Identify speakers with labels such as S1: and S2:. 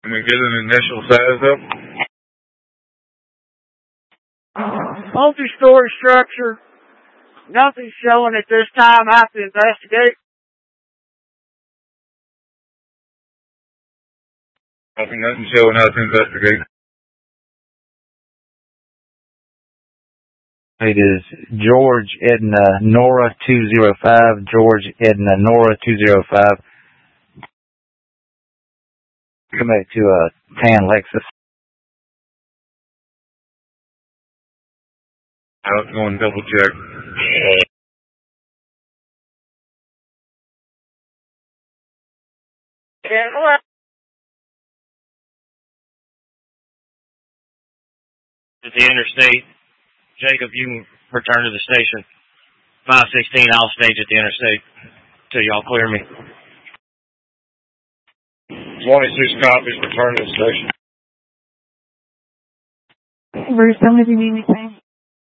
S1: Can we get an initial size up?
S2: Multi-story structure. Nothing showing at this time. I have to investigate.
S1: Nothing showing. I have to investigate.
S3: It is George Edna Nora 205. George Edna Nora 205. Come back to a tan Lexus.
S1: I was going to double check.
S4: At the interstate. Jacob, you can return to the station. 516, I'll stage at the interstate till y'all clear me.
S1: 26 copies, return to the station.
S2: Bruce, tell me if you need anything.